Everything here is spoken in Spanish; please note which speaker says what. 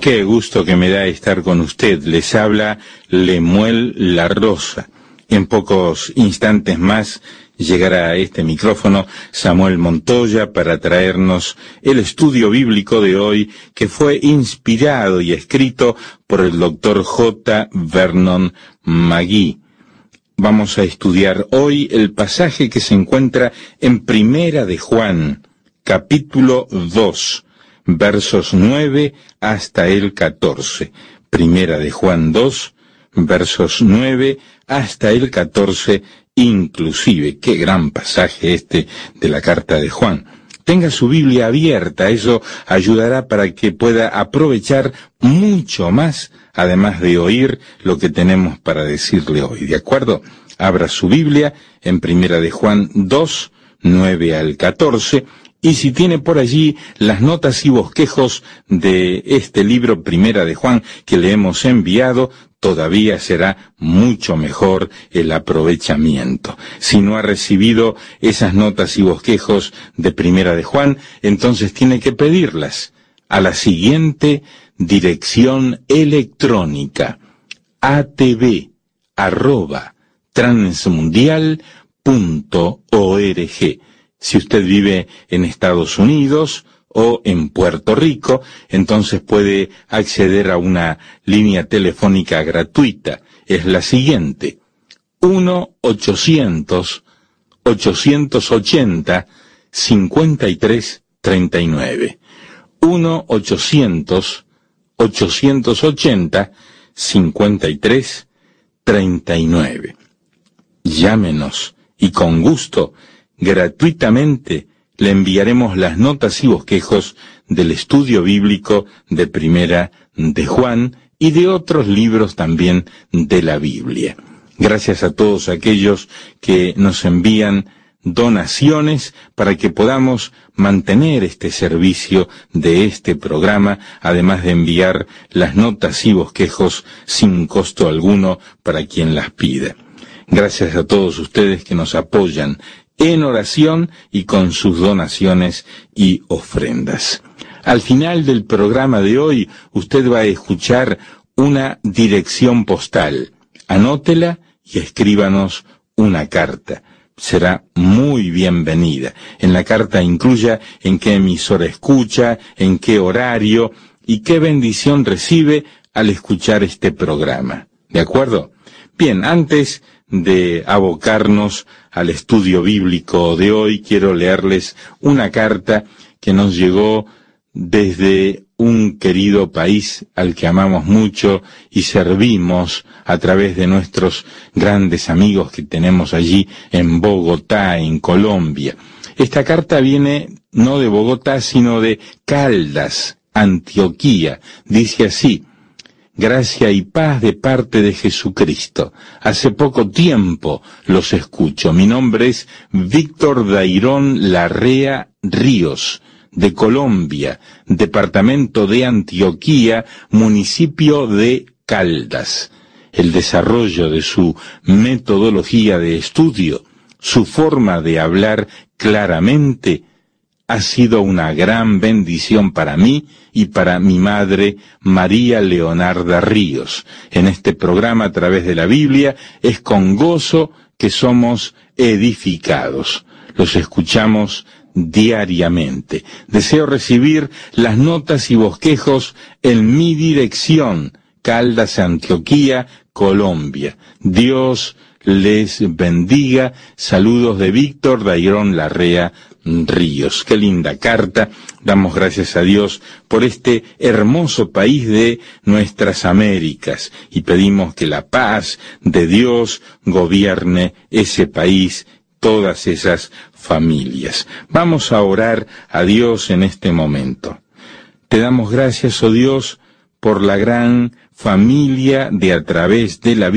Speaker 1: Qué gusto que me da estar con usted. Les habla Lemuel La Rosa. En pocos instantes más llegará a este micrófono Samuel Montoya para traernos el estudio bíblico de hoy, que fue inspirado y escrito por el doctor J. Vernon McGee. Vamos a estudiar hoy el pasaje que se encuentra en Primera de Juan, capítulo 2, versos 9 hasta el 14. Primera de Juan 2, versos 9 hasta el 14 inclusive. Qué gran pasaje este de la carta de Juan. Tenga su Biblia abierta, eso ayudará para que pueda aprovechar mucho más, además de oír lo que tenemos para decirle hoy, ¿de acuerdo? Abra su Biblia en Primera de Juan 2, 9 al 14, y si tiene por allí las notas y bosquejos de este libro Primera de Juan que le hemos enviado, todavía será mucho mejor el aprovechamiento. Si no ha recibido esas notas y bosquejos de Primera de Juan, entonces tiene que pedirlas a la siguiente dirección electrónica: atv@transmundial.org. Si usted vive en Estados Unidos o en Puerto Rico, entonces puede acceder a una línea telefónica gratuita. Es la siguiente: 1-800-880-5339. 1-800-880-5339. Llámenos y con gusto, gratuitamente, le enviaremos las notas y bosquejos del estudio bíblico de Primera de Juan y de otros libros también de la Biblia. Gracias a todos aquellos que nos envían donaciones para que podamos mantener este servicio de este programa, además de enviar las notas y bosquejos sin costo alguno para quien las pida. Gracias a todos ustedes que nos apoyan en oración y con sus donaciones y ofrendas. Al final del programa de hoy, usted va a escuchar una dirección postal. Anótela y escríbanos una carta. Será muy bienvenida. En la carta incluya en qué emisora escucha, en qué horario y qué bendición recibe al escuchar este programa. ¿De acuerdo? Bien, antes de abocarnos al estudio bíblico de hoy, quiero leerles una carta que nos llegó desde un querido país al que amamos mucho y servimos a través de nuestros grandes amigos que tenemos allí en Bogotá, en Colombia. Esta carta viene no de Bogotá, sino de Caldas, Antioquía. Dice así: gracia y paz de parte de Jesucristo. Hace poco tiempo los escucho. Mi nombre es Víctor Dairón Larrea Ríos, de Colombia, departamento de Antioquía, municipio de Caldas. El desarrollo de su metodología de estudio, su forma de hablar claramente, ha sido una gran bendición para mí y para mi madre, María Leonarda Ríos. En este programa, a través de la Biblia, es con gozo que somos edificados. Los escuchamos diariamente. Deseo recibir las notas y bosquejos en mi dirección: Caldas, Antioquía, Colombia. Dios les bendiga. Saludos de Víctor Dairón Larrea Ríos. Qué linda carta. Damos gracias a Dios por este hermoso país de nuestras Américas y pedimos que la paz de Dios gobierne ese país, todas esas familias. Vamos a orar a Dios en este momento. Te damos gracias, oh Dios, por la gran familia de A Través de la